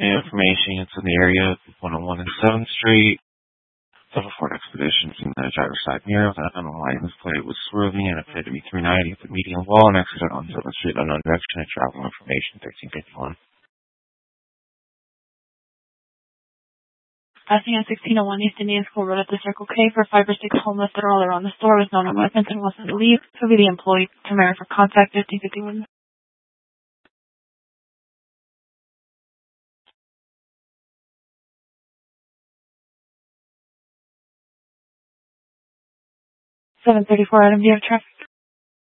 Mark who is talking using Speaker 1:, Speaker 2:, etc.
Speaker 1: Information, it's in the area of 101 and 7th Street. Level 4 expeditions in the driver's side mirror. That unknown license plate was swerving and appeared to be 390 at the median wall and accident on 7th Street, unknown direction and travel information 1351.
Speaker 2: Passing on 1601 East Indian School Road at the Circle K for 5 or 6 homeless that are all around the store with no known weapons and wants them to leave. Who be the employee to Mary for contact 1551. $734 Adam, do you have traffic?